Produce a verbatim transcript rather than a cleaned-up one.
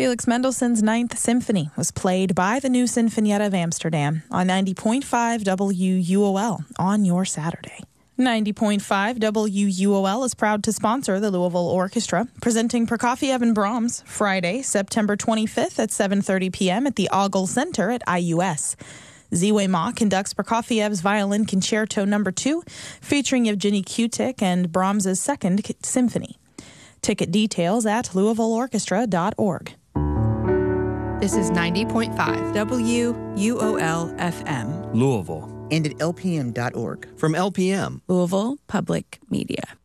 Felix Mendelssohn's Ninth Symphony was played by the New Sinfonietta of Amsterdam on ninety point five W U O L on your Saturday. ninety point five W U O L is proud to sponsor the Louisville Orchestra, presenting Prokofiev and Brahms Friday, September twenty-fifth at seven thirty p.m. at the Ogle Center at I U S. Ziwe Ma conducts Prokofiev's Violin Concerto Number two, featuring Evgeny Kutik and Brahms's Second Symphony. Ticket details at louisville orchestra dot org. This is ninety point five W U O L F M. Louisville. And at L P M dot org. From L P M. Louisville Public Media.